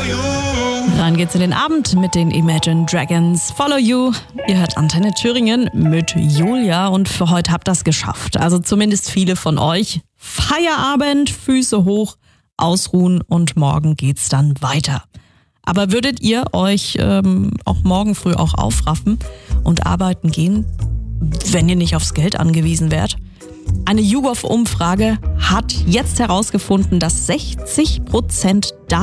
Rein geht's in den Abend mit den Imagine Dragons. Follow You. Ihr hört Antenne Thüringen mit Julia und für heute habt ihr das geschafft. Also zumindest viele von euch. Feierabend, Füße hoch, ausruhen und morgen geht's dann weiter. Aber würdet ihr euch auch morgen früh auch aufraffen und arbeiten gehen, wenn ihr nicht aufs Geld angewiesen wärt? Eine YouGov-Umfrage hat jetzt herausgefunden, dass 60%